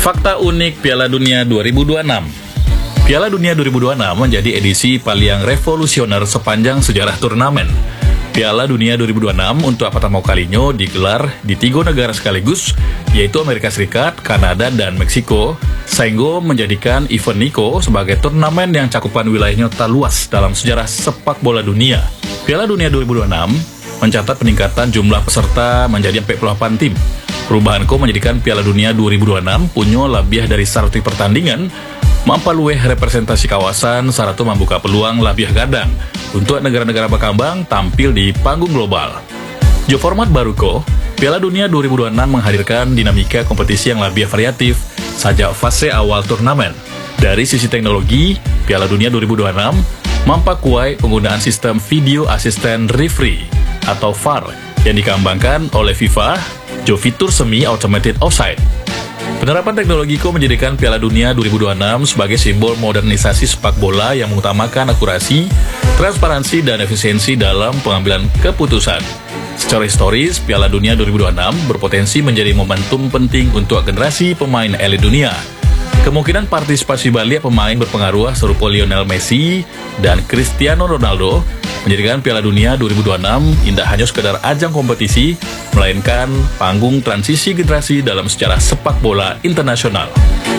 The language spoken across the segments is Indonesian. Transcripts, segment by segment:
Fakta unik Piala Dunia 2026. Piala Dunia 2026 menjadi edisi paling revolusioner sepanjang sejarah turnamen. Piala Dunia 2026 untuk pertama kalinya digelar di 3 negara sekaligus, yaitu Amerika Serikat, Kanada, dan Meksiko, sehingga menjadikan event Niko sebagai turnamen yang cakupan wilayahnya terluas dalam sejarah sepak bola dunia. Piala Dunia 2026 mencatat peningkatan jumlah peserta menjadi 48 tim. Perubahan menjadikan Piala Dunia 2026 punya lebih dari 100 pertandingan, memperluas representasi kawasan, serta membuka peluang lebih gadang untuk negara-negara berkembang tampil di panggung global. Jo format baru Piala Dunia 2026 menghadirkan dinamika kompetisi yang lebih variatif sejak fase awal turnamen. Dari sisi teknologi, Piala Dunia 2026 memperkuat penggunaan sistem Video Assistant Referee atau VAR yang dikembangkan oleh FIFA, fitur semi-automated offside. Penerapan teknologi menjadikan Piala Dunia 2026 sebagai simbol modernisasi sepak bola yang mengutamakan akurasi, transparansi, dan efisiensi dalam pengambilan keputusan. Secara historis, Piala Dunia 2026 berpotensi menjadi momentum penting untuk generasi pemain elit dunia. Kemungkinan partisipasi balik pemain berpengaruh serupa Lionel Messi dan Cristiano Ronaldo menjadikan Piala Dunia 2026 tidak hanya sekedar ajang kompetisi, melainkan panggung transisi generasi dalam sejarah sepak bola internasional.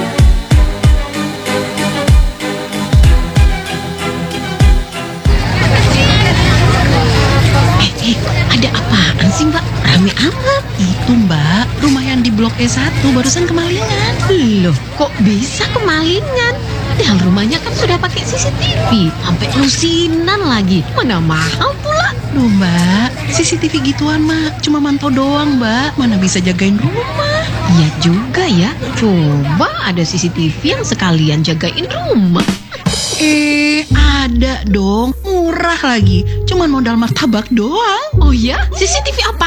Ada apaan sih mbak? Rame amat. Itu mbak, rumah yang di Blok E1 barusan kemalingan. Loh, kok bisa kemalingan? Padahal rumahnya kan sudah pakai CCTV. Sampai lusinan lagi. Mana mahal pula. Loh mbak, CCTV gituan mah cuma mantau doang mbak. Mana bisa jagain rumah? Iya juga ya. Coba ada CCTV yang sekalian jagain rumah. Ada dong. Murah lagi. Cuman modal martabak doang. Oh ya? CCTV apa?